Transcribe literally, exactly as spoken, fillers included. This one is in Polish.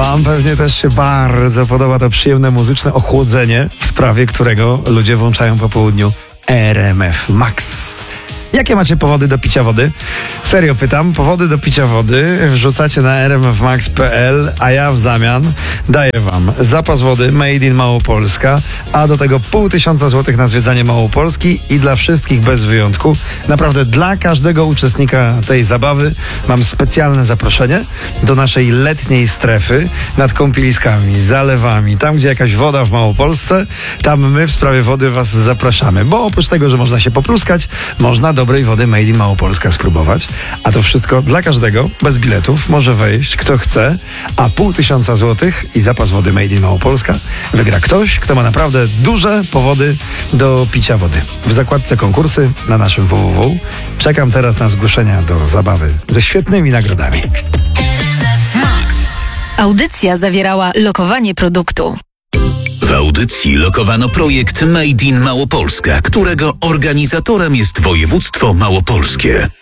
Wam pewnie też się bardzo podoba to przyjemne muzyczne ochłodzenie, w sprawie którego ludzie włączają po południu R M F Max. Jakie macie powody do picia wody? Serio pytam, powody do picia wody wrzucacie na r m f max kropka p l, a ja w zamian daję wam zapas wody Made in Małopolska, a do tego pół tysiąca złotych na zwiedzanie Małopolski i dla wszystkich bez wyjątku, naprawdę dla każdego uczestnika tej zabawy mam specjalne zaproszenie do naszej letniej strefy nad kąpieliskami, zalewami, tam gdzie jakaś woda w Małopolsce, tam my w sprawie wody was zapraszamy, bo oprócz tego, że można się popluskać, można dobrej wody Made in Małopolska spróbować, a to wszystko dla każdego, bez biletów, może wejść kto chce, a pół tysiąca złotych i zapas wody Made in Małopolska wygra ktoś, kto ma naprawdę duże powody do picia wody. W zakładce konkursy na naszym w w w czekam teraz na zgłoszenia do zabawy ze świetnymi nagrodami. Max. Audycja zawierała lokowanie produktu. W audycji lokowano projekt Made in Małopolska, którego organizatorem jest województwo małopolskie.